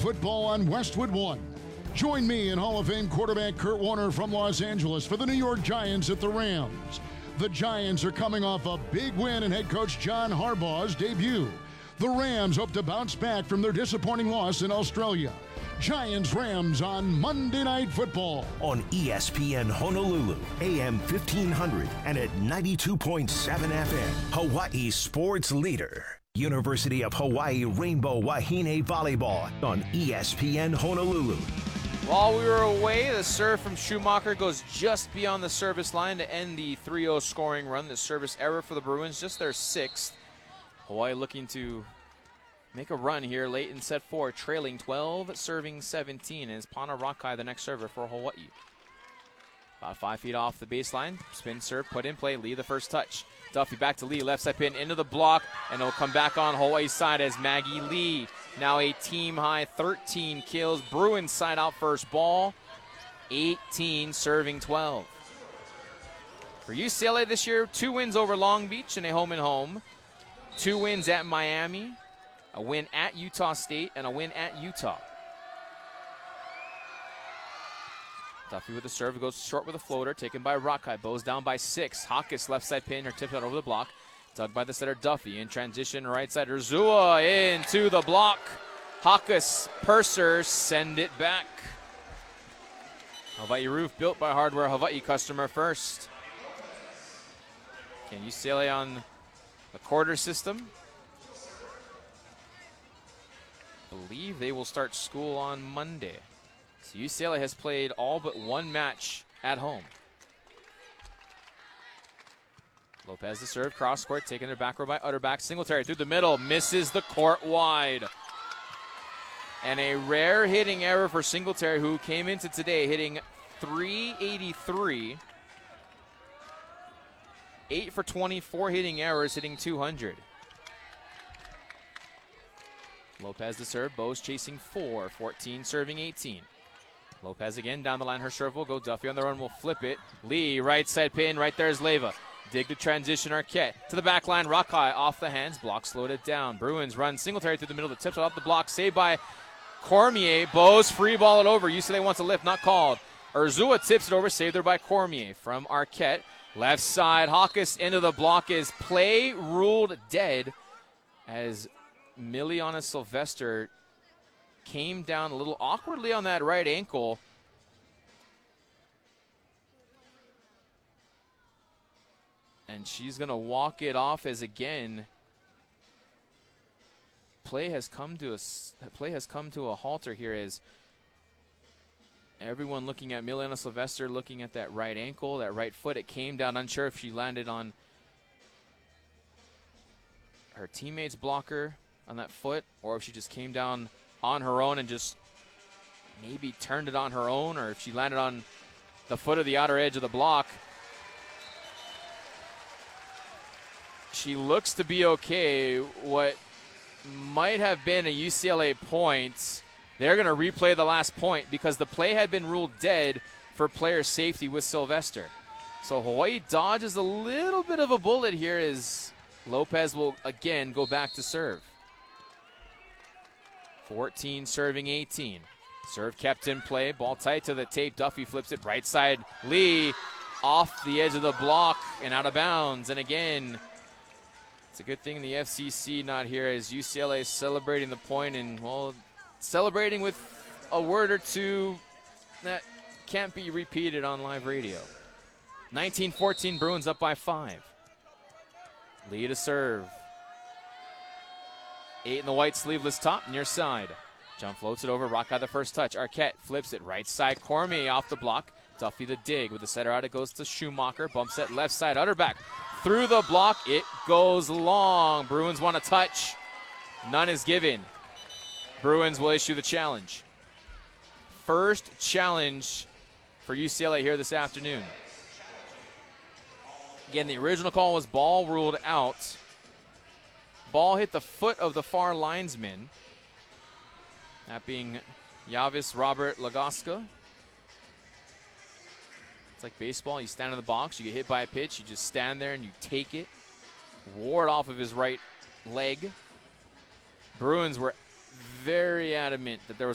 football on Westwood One. Join me and Hall of Fame quarterback Kurt Warner from Los Angeles for the New York Giants at the Rams. The Giants are coming off a big win in head coach John Harbaugh's debut. The Rams hope to bounce back from their disappointing loss in Australia. Giants-Rams on Monday Night Football. On ESPN Honolulu, AM 1500 and at 92.7 FM, Hawaii's sports leader. University of Hawaii Rainbow Wahine Volleyball on ESPN Honolulu. While we were away, the serve from Schumacher goes just beyond the service line to end the 3-0 scoring run. The service error for the Bruins, just their 6th. Hawaii looking to make a run here late in set 4, trailing 12, serving 17. Is Pana Rakai the next server for Hawaii? About 5 feet off the baseline. Spin serve, put in play. Lee the first touch. Duffy back to Lee, left side pin into the block, and it'll come back on Hawaii's side as Maggie Lee. Now a team-high 13 kills. Bruins side out first ball. 18 serving 12. For UCLA this year, 2 wins over Long Beach and a home-and-home. 2 wins at Miami, a win at Utah State, and a win at Utah. Duffy with the serve, goes short with a floater, taken by Rakai. Bows down by 6. Hawkes left side pin, her tipped out over the block. Dug by the setter Duffy. In transition, right side, Urzua into the block. Hawkes, Purser, send it back. Hawaii roof built by Hardware Hawaii, customer first. Can UCLA on the quarter system? I believe they will start school on Monday. So UCLA has played all but 1 match at home. Lopez the serve, cross court, taken it back row by Utterback. Singletary through the middle, misses the court wide. And a rare hitting error for Singletary, who came into today hitting .383. 8 for 24 hitting errors, hitting .200. Lopez the serve, Bose chasing 4, 14 serving 18. Lopez again down the line, her serve will go. Duffy on the run will flip it. Lee, right side pin, right there is Leyva. Dig to transition, Arquette to the back line. Rakai off the hands, block slowed it down. Bruins run Singletary through the middle, the tips off the block, saved by Cormier. Bose free ball it over. UCLA wants a lift, not called. Urzua tips it over, saved there by Cormier from Arquette. Left side, Hawkes into the block is play ruled dead as Miliana Sylvester came down a little awkwardly on that right ankle. And she's going to walk it off as, again, play has come to a halter here as everyone looking at Miliana Sylvester, looking at that right ankle, that right foot. It came down, unsure if she landed on her teammate's blocker on that foot or if she just came down on her own and just maybe turned it on her own, or if she landed on the foot of the outer edge of the block. She looks to be okay. What might have been a UCLA point, they're going to replay the last point because the play had been ruled dead for player safety with Sylvester. So Hawaii dodges a little bit of a bullet here as Lopez will again go back to serve. 14 serving 18. Serve kept in play. Ball tight to the tape. Duffy flips it right side. Lee off the edge of the block and out of bounds. And again, it's a good thing the FCC not here as UCLA is celebrating the point and, well, celebrating with a word or two that can't be repeated on live radio. 19-14, Bruins up by 5. Lee to serve. 8 in the white sleeveless top, near side. Jump floats it over, Rakai the first touch. Arquette flips it right side, Cormier off the block. Duffy the dig with the setter out, it goes to Schumacher. Bumps it left side, Utterback through the block. It goes long. Bruins want a touch. None is given. Bruins will issue the challenge. First challenge for UCLA here this afternoon. Again, the original call was ball ruled out. Ball hit the foot of the far linesman. That being Yavis Robert Lagaska. It's like baseball. You stand in the box, you get hit by a pitch, you just stand there and you take it. Ward off of his right leg. Bruins were very adamant that there was